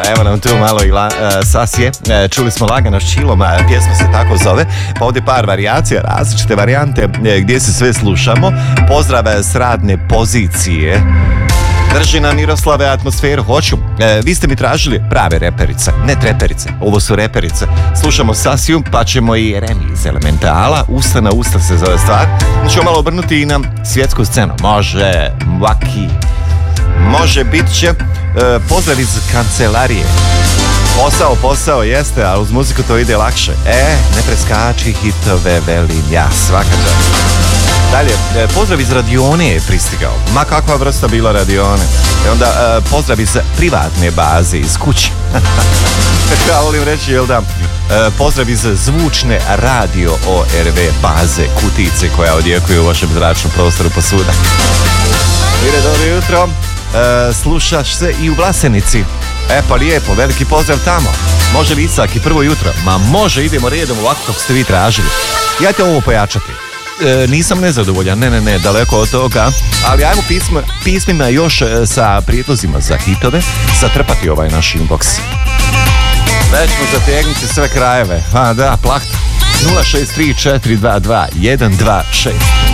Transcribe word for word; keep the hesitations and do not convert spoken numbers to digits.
Evo nam tu malo i la, uh, Sasije, uh, čuli smo Lagano s čilom, uh, pjesma se tako zove, pa ovdje par varijacija, različite varijante uh, gdje se sve slušamo. Pozdrave s radne pozicije. Drži nam Miroslave atmosferu, hoću. E, vi ste mi tražili prave reperice, ne treperice, ovo su reperice. Slušamo Sasiju, pa ćemo i Remi iz Elementala, Usta na usta se zove stvar. Ćemo malo obrnuti i na svjetsku scenu. Može, Vaki, može, bit će. E, pozdrav iz kancelarije. Posao, posao jeste, ali uz muziku to ide lakše. E, ne preskači hitove, velim ja, svaka čast. Dalje, pozdrav iz radione je pristigao. Ma kakva vrsta bila radione. I onda uh, pozdrav iz privatne baze, iz kuće. Ja volim reći, jel da, uh, pozdrav iz zvučne radio O R V baze, kutice koja odjekuje u vašem zračnom prostoru posuda. Ide, dobro jutro. Uh, slušaš se i u Vlasenici. E pa lijepo, veliki pozdrav tamo. Može li Isak i prvo jutro? Ma može, idemo redom ovako kako ste vi tražili. Ja te ovo pojačati. E, nisam nezadovoljan, ne, ne, ne, daleko od toga, ali ajmo pisma, pismima još e, sa prijedlozima za hitove zatrpati ovaj naš inbox. Već ćemo zategnuti sve krajeve. A da, plahta. nula šest tri četiri dva dva jedan dva šest